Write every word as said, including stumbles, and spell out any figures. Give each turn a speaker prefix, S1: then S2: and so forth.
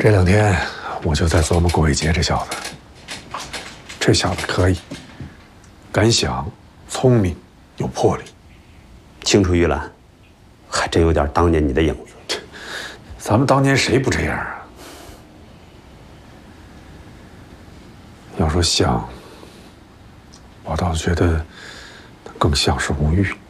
S1: 这两天我就在琢磨郭伟杰这小子，这小子可以，敢想，聪明，有魄力。
S2: 青出于蓝，还真有点当年你的影子。
S1: 咱们当年谁不这样啊？要说像，我倒觉得他更像是吴玉。